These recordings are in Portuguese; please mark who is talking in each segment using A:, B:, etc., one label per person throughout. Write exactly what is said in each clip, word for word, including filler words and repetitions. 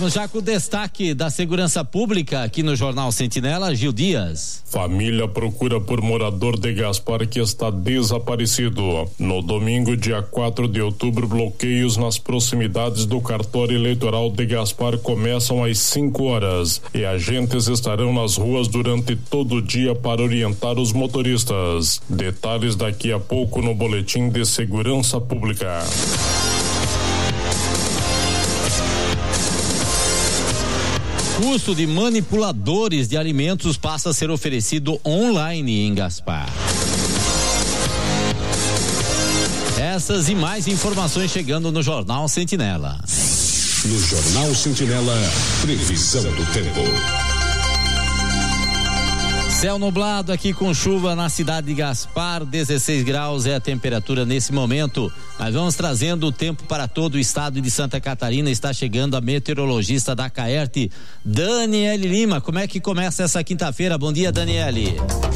A: Vamos já com o destaque da segurança pública aqui no Jornal Sentinela, Gil Dias.
B: Família procura por morador de Gaspar que está desaparecido. No domingo, dia quatro de outubro, bloqueios nas proximidades do cartório eleitoral de Gaspar começam às cinco horas e agentes estarão nas ruas durante todo o dia para orientar os motoristas. Detalhes daqui a pouco no Boletim de Segurança Pública.
A: Curso de manipuladores de alimentos passa a ser oferecido online em Gaspar. Essas e mais informações chegando no Jornal Sentinela.
C: No Jornal Sentinela, previsão do tempo.
A: Céu nublado aqui com chuva na cidade de Gaspar, dezesseis graus é a temperatura nesse momento. Mas vamos trazendo o tempo para todo o estado de Santa Catarina. Está chegando a meteorologista da Caerte, Daniele Lima. Como é que começa essa quinta-feira? Bom dia, Daniele.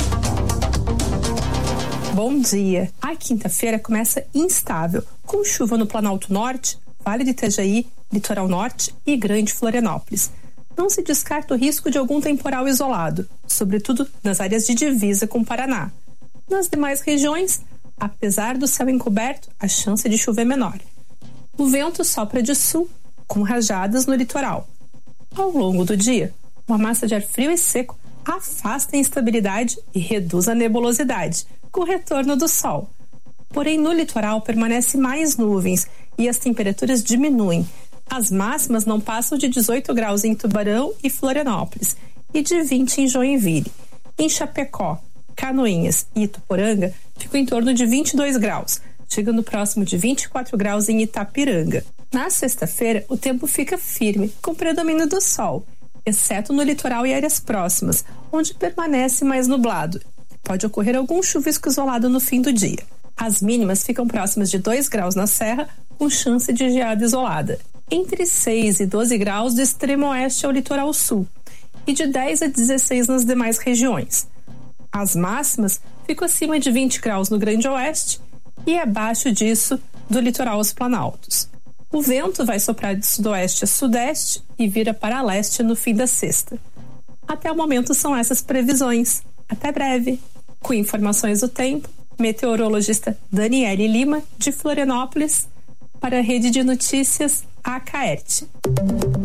D: Bom dia. A quinta-feira começa instável, com chuva no Planalto Norte, Vale do Itajaí, Litoral Norte e Grande Florianópolis. Não se descarta o risco de algum temporal isolado, sobretudo nas áreas de divisa com o Paraná. Nas demais regiões, apesar do céu encoberto, a chance de chover é menor. O vento sopra de sul, com rajadas no litoral. Ao longo do dia, uma massa de ar frio e seco afasta a instabilidade e reduz a nebulosidade, com o retorno do sol. Porém, no litoral permanece mais nuvens e as temperaturas diminuem. As máximas não passam de dezoito graus em Tubarão e Florianópolis e de vinte em Joinville. Em Chapecó, Canoinhas e Ituporanga ficam em torno de vinte e dois graus, chegando próximo de vinte e quatro graus em Itapiranga. Na sexta-feira, o tempo fica firme, com predomínio do sol, exceto no litoral e áreas próximas, onde permanece mais nublado. Pode ocorrer algum chuvisco isolado no fim do dia. As mínimas ficam próximas de dois graus na Serra, com chance de geada isolada. Entre seis e doze graus do extremo oeste ao litoral sul e de dez a dezesseis nas demais regiões. As máximas ficam acima de vinte graus no Grande Oeste e abaixo disso do litoral aos Planaltos. O vento vai soprar de sudoeste a sudeste e vira para leste no fim da sexta. Até o momento são essas previsões. Até breve. Com informações do tempo, meteorologista Daniele Lima, de Florianópolis, para a Rede de Notícias A Caerte.